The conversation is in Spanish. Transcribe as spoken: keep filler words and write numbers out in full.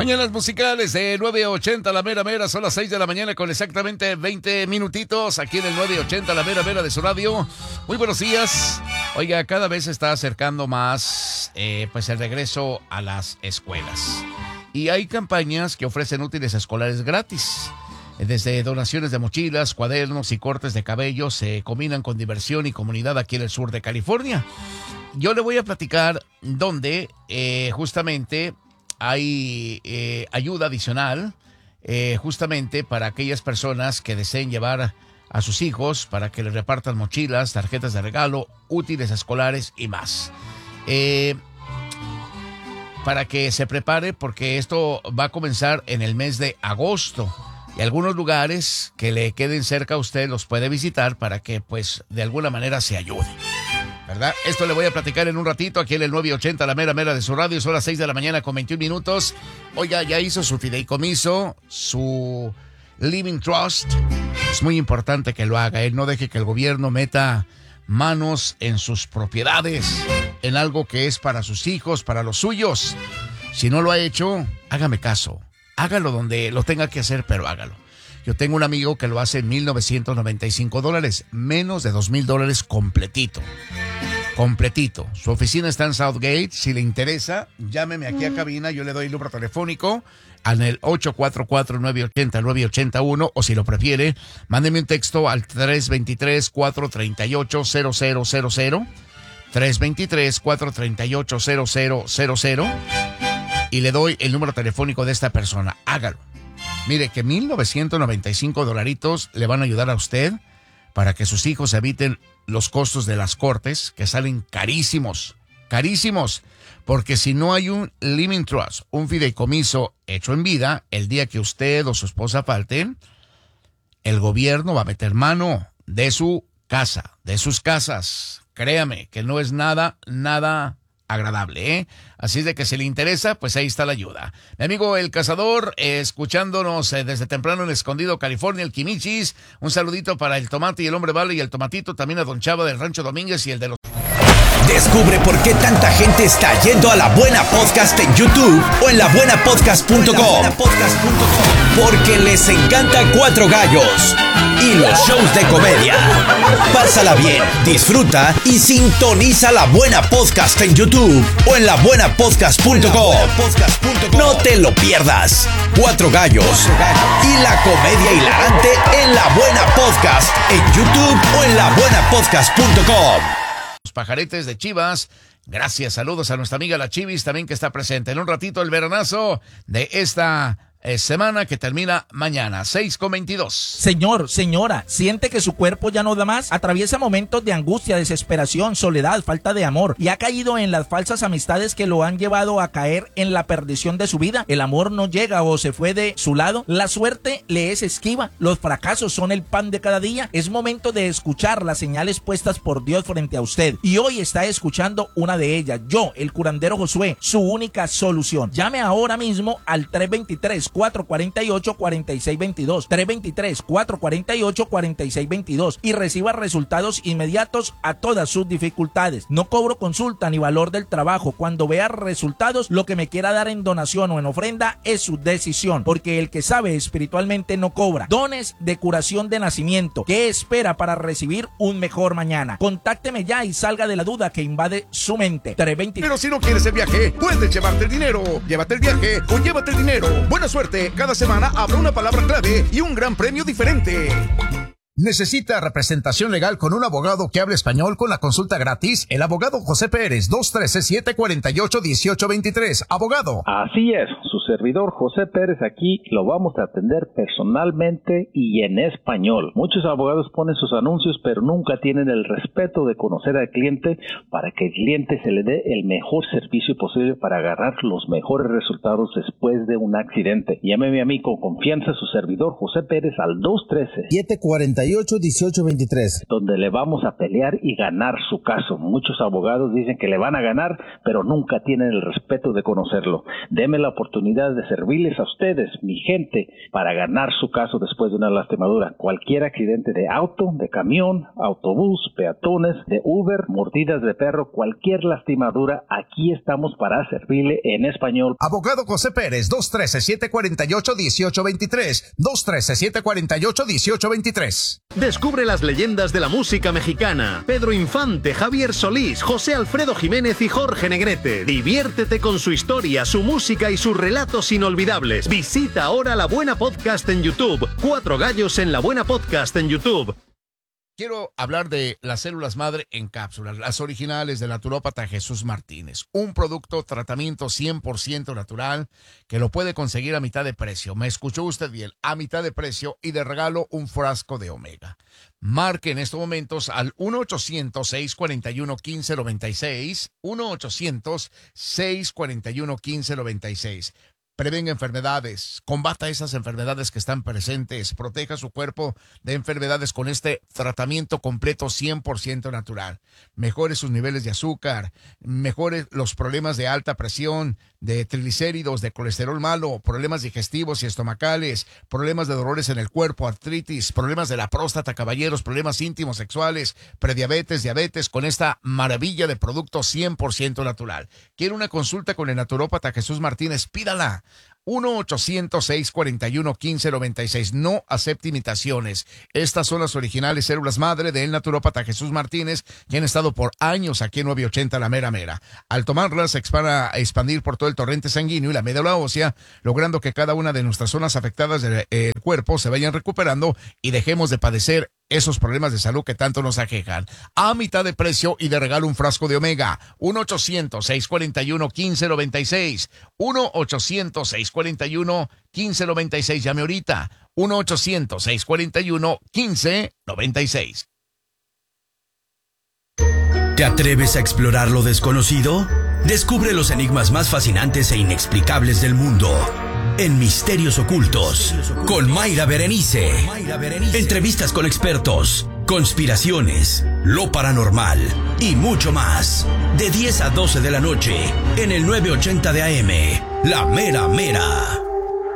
Mañanas musicales de nueve ochenta, la mera mera, son las seis de la mañana con exactamente veinte minutitos aquí en el nueve ochenta, la mera mera de su radio. Muy buenos días. Oiga, cada vez se está acercando más eh, pues el regreso a las escuelas. Y hay campañas que ofrecen útiles escolares gratis. Desde donaciones de mochilas, cuadernos y cortes de cabello se combinan con diversión y comunidad aquí en el sur de California. Yo le voy a platicar dónde eh, justamente hay eh, ayuda adicional eh, justamente para aquellas personas que deseen llevar a sus hijos para que les repartan mochilas, tarjetas de regalo, útiles escolares y más. Eh, para que se prepare porque esto va a comenzar en el mes de agosto. Y algunos lugares que le queden cerca a usted los puede visitar para que pues de alguna manera se ayude, ¿verdad? Esto le voy a platicar en un ratito aquí en el nueve ochenta, la mera mera de su radio. Son las seis de la mañana con veintiún minutos. Oiga, ya hizo su fideicomiso, su Living Trust. Es muy importante que lo haga. Él no deje que el gobierno meta manos en sus propiedades, en algo que es para sus hijos, para los suyos. Si no lo ha hecho, hágame caso. Hágalo donde lo tenga que hacer, pero hágalo. Yo tengo un amigo que lo hace en mil novecientos noventa y cinco dólares, menos de dos mil dólares completito. Completito. Su oficina está en Southgate. Si le interesa, llámeme aquí a cabina. Yo le doy el número telefónico en el ocho cuatro cuatro, nueve ocho cero, nueve ocho uno, o si lo prefiere, mándeme un texto al tres dos tres, cuatro tres ocho, cero cero cero cero. tres dos tres, cuatro tres ocho, cero cero cero cero. Y le doy el número telefónico de esta persona. Hágalo. Mire que mil novecientos noventa y cinco dolaritos le van a ayudar a usted para que sus hijos eviten los costos de las cortes, que salen carísimos, carísimos. Porque si no hay un Living Trust, un fideicomiso hecho en vida, el día que usted o su esposa falten, el gobierno va a meter mano de su casa, de sus casas. Créame que no es nada, nada agradable, ¿eh? Así es de que si le interesa, pues ahí está la ayuda. Mi amigo El Cazador, eh, escuchándonos eh, desde temprano en Escondido, California, el Quimichis. Un saludito para el Tomate y el Hombre Vale y el Tomatito, también a Don Chava del Rancho Domínguez y el de los... Descubre por qué tanta gente está yendo a La Buena Podcast en YouTube o en la buena podcast punto com. Porque les encanta Cuatro Gallos y los shows de comedia. Pásala bien, disfruta y sintoniza La Buena Podcast en YouTube o en la buena podcast punto com. No te lo pierdas. Cuatro Gallos y la comedia hilarante en La Buena Podcast en YouTube o en la buena podcast punto com. Los pajaretes de Chivas. Gracias, saludos a nuestra amiga la Chivis también que está presente. En un ratito el veranazo de esta eh, semana que termina mañana, seis con veintidós. Señor, señora, ¿siente que su cuerpo ya no da más? Atraviesa momentos de angustia, desesperación, soledad, falta de amor y ha caído en las falsas amistades que lo han llevado a caer en la perdición de su vida. El amor no llega o se fue de su lado. La suerte le es esquiva. Los fracasos son el pan de cada día. Es momento de escuchar las señales puestas por Dios frente a usted. Y hoy está escuchando una de ellas. Yo, el curandero Josué, su única solución. Llame ahora mismo al tres dos tres, cuatro cuatro ocho, cuatro seis dos dos. tres dos tres, cuatro cuatro ocho, cuatro seis dos dos y reciba resultados inmediatos a todas sus dificultades. No cobro consulta ni valor del trabajo. Cuando vea resultados, lo que me quiera dar en donación o en ofrenda es su decisión, porque el que sabe espiritualmente no cobra. Dones de curación de nacimiento. ¿Qué espera para recibir un mejor mañana? Contácteme ya y salga de la duda que invade su mente. tres dos tres. Pero si no quieres el viaje, puedes llevarte el dinero. Llévate el viaje o llévate el dinero. Buena suerte. Cada semana habrá una palabra clave y un gran premio diferente. ¿Necesita representación legal con un abogado que hable español con la consulta gratis? El abogado José Pérez, dos uno tres, siete cuatro ocho, uno ocho dos tres. Abogado. Así es, su servidor José Pérez aquí lo vamos a atender personalmente y en español. Muchos abogados ponen sus anuncios, pero nunca tienen el respeto de conocer al cliente para que el cliente se le dé el mejor servicio posible para agarrar los mejores resultados después de un accidente. Llámeme a mí con confianza, su servidor José Pérez al dos uno tres, siete cuatro cuarenta y ocho, dieciocho veintitrés. Donde le vamos a pelear y ganar su caso. Muchos abogados dicen que le van a ganar, pero nunca tienen el respeto de conocerlo. Deme la oportunidad de servirles a ustedes, mi gente, para ganar su caso después de una lastimadura. Cualquier accidente de auto, de camión, autobús, peatones, de Uber, mordidas de perro, cualquier lastimadura, aquí estamos para servirle en español. Abogado José Pérez, dos uno tres, siete cuatro ocho, uno ocho dos tres, dos uno tres, siete cuatro ocho, uno ocho dos tres. Descubre las leyendas de la música mexicana. Pedro Infante, Javier Solís, José Alfredo Jiménez y Jorge Negrete. Diviértete con su historia, su música y sus relatos inolvidables. Visita ahora La Buena Podcast en YouTube. Cuatro gallos en La Buena Podcast en YouTube. Quiero hablar de las células madre en cápsulas, las originales del naturópata Jesús Martínez. Un producto, tratamiento cien por ciento natural que lo puede conseguir a mitad de precio. Me escuchó usted bien, a mitad de precio y de regalo un frasco de omega. Marque en estos momentos al uno ochocientos, seis cuarenta y uno, quince noventa y seis, uno ochocientos, seis cuarenta y uno, quince noventa y seis. Prevenga enfermedades, combata esas enfermedades que están presentes, proteja su cuerpo de enfermedades con este tratamiento completo cien por ciento natural. Mejore sus niveles de azúcar, mejore los problemas de alta presión, de triglicéridos, de colesterol malo, problemas digestivos y estomacales, problemas de dolores en el cuerpo, artritis, problemas de la próstata, caballeros, problemas íntimos sexuales, prediabetes, diabetes, con esta maravilla de producto cien por ciento natural. ¿Quiere una consulta con el naturópata Jesús Martínez? Pídala. uno ochocientos, seis cuarenta y uno, quince noventa y seis. No acepte imitaciones. Estas son las originales células madre del naturópata Jesús Martínez, que han estado por años aquí en nueve ochenta La Mera Mera. Al tomarlas, se expanda a expandir por todo el torrente sanguíneo y la médula ósea, logrando que cada una de nuestras zonas afectadas del eh, cuerpo se vayan recuperando y dejemos de padecer esos problemas de salud que tanto nos aquejan. A mitad de precio y de regalo un frasco de omega. uno ochocientos, seis cuarenta y uno, quince noventa y seis. uno ochocientos, seis cuarenta y uno, quince noventa y seis. Llame ahorita. uno ochocientos, seis cuarenta y uno, quince noventa y seis. ¿Te atreves a explorar lo desconocido? Descubre los enigmas más fascinantes e inexplicables del mundo en Misterios Ocultos con Mayra Berenice. Entrevistas con expertos, conspiraciones, lo paranormal y mucho más. De diez a doce de la noche en el nueve ochenta de A M, La Mera Mera.